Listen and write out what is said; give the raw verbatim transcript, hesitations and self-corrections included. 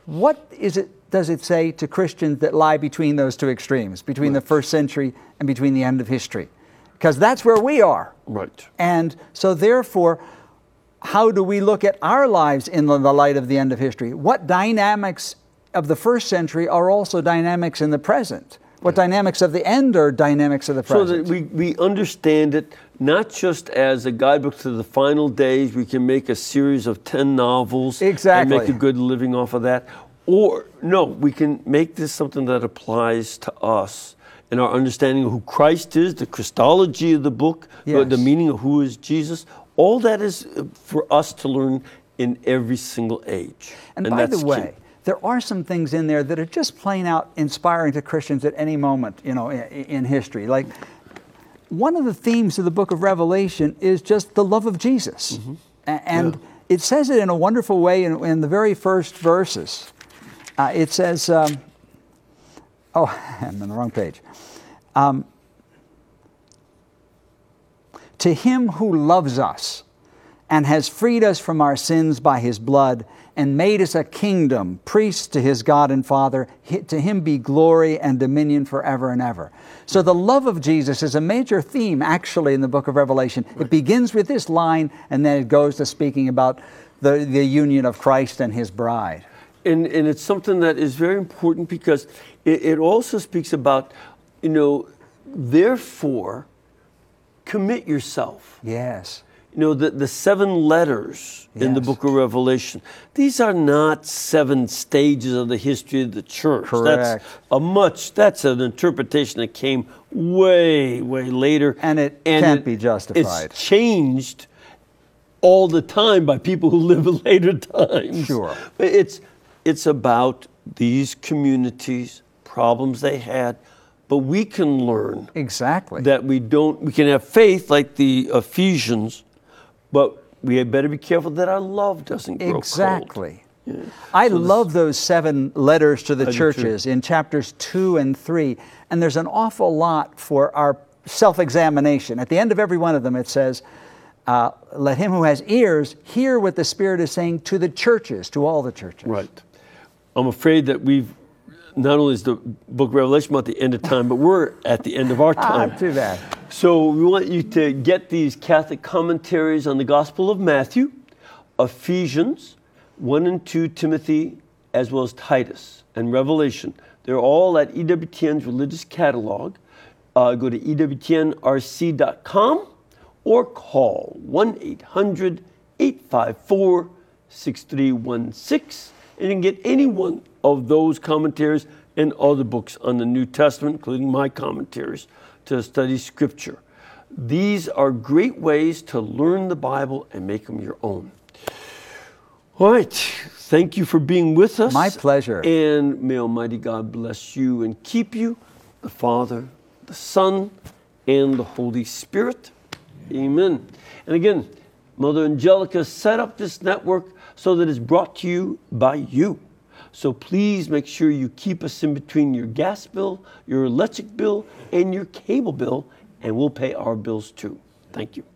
What is it, does it say to Christians that lie between those two extremes, between right. the first century and between the end of history? Because that's where we are. Right. And so therefore, how do we look at our lives in the light of the end of history? What dynamics of the first century are also dynamics in the present? What yeah. dynamics of the end are dynamics of the present? So that we, we understand it not just as a guidebook to the final days. We can make a series of ten novels exactly. and make a good living off of that. Or, no, we can make this something that applies to us in our understanding of who Christ is, the Christology of the book, yes. the meaning of who is Jesus. All that is for us to learn in every single age. And, and by that's the way, key. There are some things in there that are just plain out inspiring to Christians at any moment, you know, in, in history. Like, one of the themes of the book of Revelation is just the love of Jesus. Mm-hmm. And yeah. it says it in a wonderful way in, in the very first verses. Uh, it says, um, oh, I'm on the wrong page. Um, to him who loves us and has freed us from our sins by his blood and made us a kingdom, priests to his God and Father, to him be glory and dominion forever and ever. So the love of Jesus is a major theme actually in the book of Revelation. It begins with this line and then it goes to speaking about the, the union of Christ and his bride. And, and it's something that is very important because it, it also speaks about, you know, therefore, commit yourself. Yes. You know, the, the seven letters yes. in the book of Revelation, these are not seven stages of the history of the church. Correct. That's a much, that's an interpretation that came way, way later. And it and can't it, be justified. It's changed all the time by people who live in later times. Sure. But it's, it's about these communities, problems they had, but we can learn exactly that we don't, we can have faith like the Ephesians, but we had better be careful that our love doesn't grow exactly. cold. Yeah. I so love this, those seven letters to the I churches in chapters two and three. And there's an awful lot for our self-examination. At the end of every one of them it says, uh, let him who has ears hear what the Spirit is saying to the churches, to all the churches. Right. I'm afraid that we've, not only is the book of Revelation at the end of time, but we're at the end of our time. Ah, too bad. So we want you to get these Catholic commentaries on the Gospel of Matthew, Ephesians, one and two Timothy, as well as Titus and Revelation. They're all at E W T N's religious catalog. Uh, go to E W T N R C dot com or call one eight hundred, eight five four, six three one six. And you can get any one of those commentaries and other books on the New Testament, including my commentaries, to study Scripture. These are great ways to learn the Bible and make them your own. All right. Thank you for being with us. My pleasure. And may Almighty God bless you and keep you, the Father, the Son, and the Holy Spirit. Amen. And again, Mother Angelica set up this network so that it's brought to you by you. So please make sure you keep us in between your gas bill, your electric bill, and your cable bill, and we'll pay our bills too. Thank you.